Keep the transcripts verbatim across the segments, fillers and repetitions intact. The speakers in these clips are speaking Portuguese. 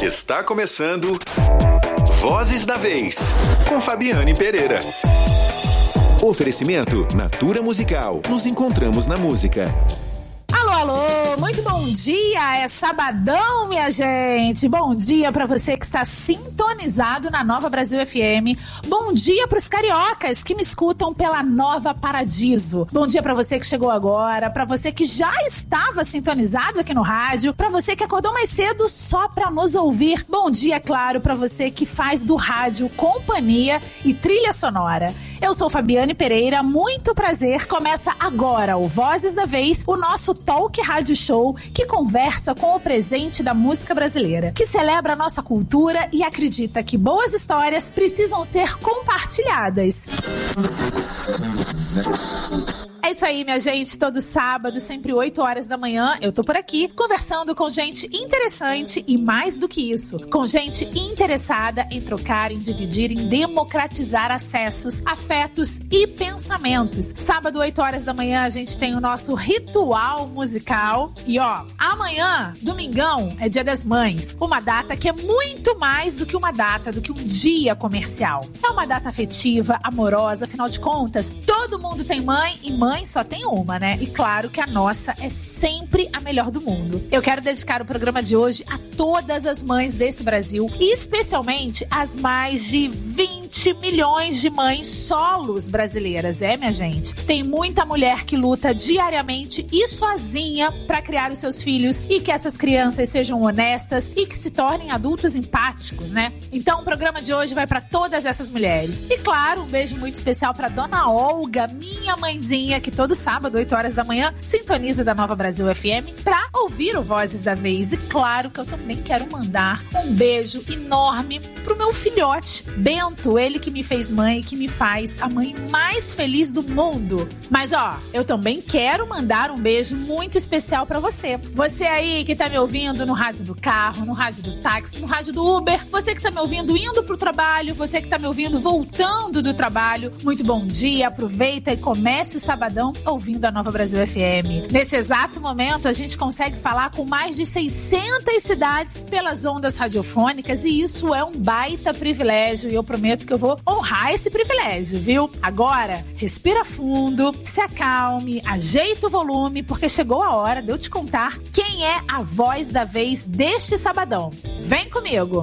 Está começando Vozes da Vez, com Fabiane Pereira. Oferecimento Natura Musical. Nos encontramos na música. Alô, alô, muito bom dia, é sabadão, minha gente. Bom dia pra você que está sintonizado na Nova Brasil F M. Bom dia pros cariocas que me escutam pela Nova Paradiso. Bom dia pra você que chegou agora, pra você que já estava sintonizado aqui no rádio, pra você que acordou mais cedo só pra nos ouvir. Bom dia, claro, pra você que faz do rádio companhia e trilha sonora. Eu sou Fabiane Pereira, muito prazer. Começa agora o Vozes da Vez, o nosso talk rádio show que conversa com o presente da música brasileira, que celebra a nossa cultura e acredita que boas histórias precisam ser compartilhadas. É isso aí, minha gente. Todo sábado, sempre oito horas da manhã, eu tô por aqui conversando com gente interessante e, mais do que isso, com gente interessada em trocar, em dividir, em democratizar acessos, afetos e pensamentos. Sábado, oito horas da manhã, a gente tem o nosso ritual musical. E ó, amanhã, domingão, é Dia das Mães. Uma data que é muito mais do que uma data, do que um dia comercial. É uma data afetiva, amorosa, afinal de contas, todo mundo tem mãe e mãe só tem uma, né? E claro que a nossa é sempre a melhor do mundo. Eu quero dedicar o programa de hoje a todas as mães desse Brasil e especialmente as mais de vinte milhões de mães solos brasileiras, é, minha gente? Tem muita mulher que luta diariamente e sozinha pra criar os seus filhos e que essas crianças sejam honestas e que se tornem adultos empáticos, né? Então o programa de hoje vai pra todas essas mulheres. E claro, um beijo muito especial pra Dona Olga, minha mãezinha, que todo sábado, oito horas da manhã, sintoniza da Nova Brasil F M pra ouvir o Vozes da Vez. E claro que eu também quero mandar um beijo enorme pro meu filhote, Bento, ele que me fez mãe e que me faz a mãe mais feliz do mundo. Mas ó, eu também quero mandar um beijo muito especial pra você. Você aí que tá me ouvindo no rádio do carro, no rádio do táxi, no rádio do Uber, você que tá me ouvindo indo pro trabalho, você que tá me ouvindo voltando do trabalho, muito bom dia, aproveita e comece o sabadão ouvindo a Nova Brasil F M. Nesse exato momento, a gente consegue falar com mais de seiscentas cidades pelas ondas radiofônicas e isso é um baita privilégio e eu prometo que eu vou honrar esse privilégio, viu? Agora, respira fundo, se acalme, ajeita o volume, porque chegou a hora de eu te contar quem é a voz da vez deste sabadão. Vem comigo!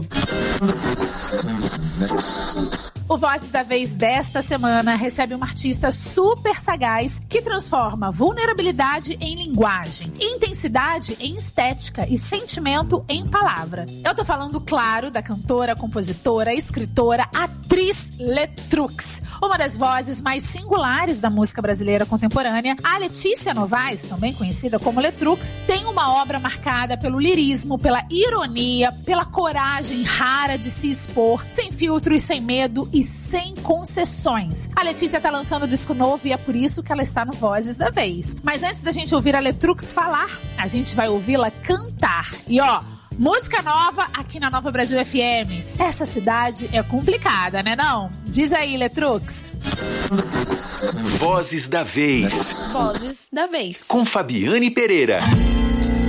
O Vozes da Vez desta semana recebe uma artista super sagaz que transforma vulnerabilidade em linguagem, intensidade em estética e sentimento em palavra. Eu tô falando, claro, da cantora, compositora, escritora, atriz Letrux, uma das vozes mais singulares da música brasileira contemporânea. A Letícia Novaes, também conhecida como Letrux, tem uma obra marcada pelo lirismo, pela ironia, pela coragem rara de se expor, sem filtros, sem medo e sem concessões. A Letícia tá lançando disco novo e é por isso que ela está no Vozes da Vez. Mas antes da gente ouvir a Letrux falar, a gente vai ouvi-la cantar. E ó, música nova aqui na Nova Brasil F M. Essa cidade é complicada, né não? Diz aí, Letrux. Vozes da Vez. Vozes da Vez. Com Fabiane Pereira.